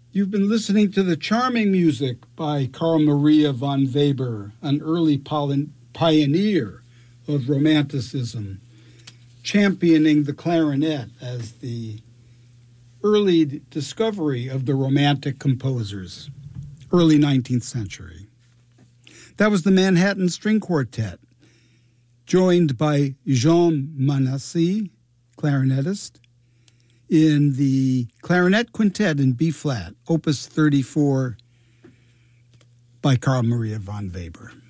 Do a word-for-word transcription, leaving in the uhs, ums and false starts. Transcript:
You've been listening to the charming music by Carl Maria von Weber, an early pioneer of Romanticism, championing the clarinet as the early discovery of the Romantic composers, early nineteenth century. That was the Manhattan String Quartet, joined by Jean Manassi, clarinetist, in the Clarinet Quintet in B-flat, Opus thirty-four by Carl Maria von Weber.